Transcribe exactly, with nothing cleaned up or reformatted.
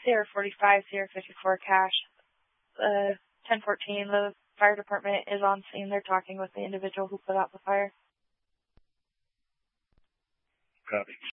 Sierra forty-five, Sierra fifty-four, Cache. Uh, ten fourteen, the fire department is on scene. They're talking with the individual who put out the fire. Copy.